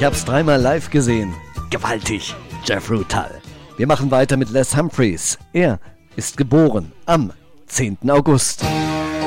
hab's 3-mal live gesehen. Gewaltig, Jeff Rutal. Wir machen weiter mit Les Humphries. Er ist geboren am 10. August.